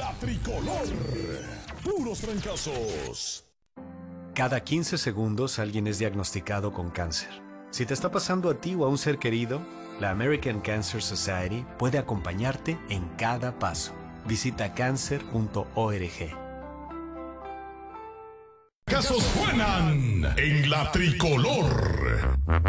La Tricolor. Puros trancazos. Cada 15 segundos alguien es diagnosticado con cáncer. Si te está pasando a ti o a un ser querido, la American Cancer Society puede acompañarte en cada paso. Visita cancer.org. Casos suenan en La Tricolor.